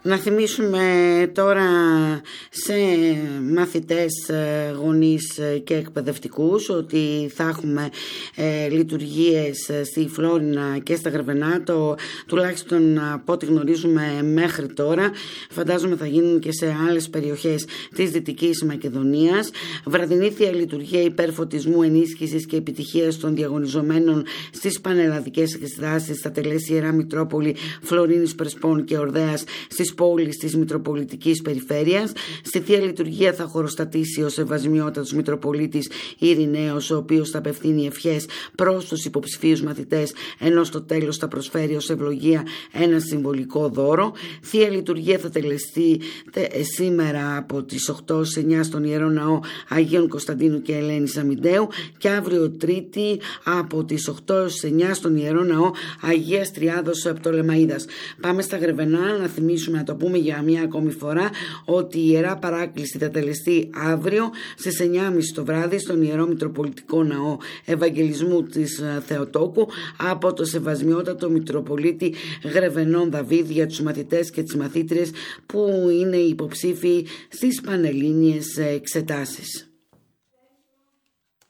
Να θυμίσουμε τώρα σε μαθητές, γονείς και εκπαιδευτικούς ότι θα έχουμε λειτουργίες στη Φλόρινα και στα Γρεβενά, τουλάχιστον από ό,τι γνωρίζουμε μέχρι τώρα. Φαντάζομαι θα γίνουν και σε άλλες περιοχές της Δυτικής Μακεδονίας. Βραδινή θεία λειτουργία υπερφωτισμού, ενίσχυσης και επιτυχίας των διαγωνιζομένων στις πανελλαδικές εκστάσεις θα τελέσει Ιερά Μητρόπολη Φλωρίνης, Πρεσπών και Ορδέας στις πόλεις της Μητροπολιτικής Περιφέρειας. Στη θεία λειτουργία θα χωροστατήσει ο Σεβασμιότατος Μητροπολίτης Ειρηναίος, ο οποίος θα απευθύνει ευχές προς τους υποψηφίους μαθητές, ενώ στο τέλος θα προσφέρει ως ευλογία ένα συμβολικό δώρο. Θεία λειτουργία θα τελεστεί σήμερα από τις 8 ως 9 στον Ιερό Ναό Αγίων Κωνσταντίνου και Ελένης Αμυντέου και αύριο Τρίτη από τις 8 ως 9 στον Ιερό Ναό Αγίας Τριάδος Πτολεμαΐδας. Πάμε στα Γρεβενά να θυμίσουμε, να το πούμε για μια ακόμη φορά, ότι η Ιερά Παράκληση θα τελεστεί αύριο στις 9.30 το βράδυ στον Ιερό Μητροπολιτικό Ναό Ευαγγελισμού της Θεοτόκου από το Σεβασμιότατο Μητροπολίτη Γρεβενών Δαβίδ για τους μαθητές και τις μαθήτριες που είναι υποψήφιοι στις πανελλήνιες εξετάσεις.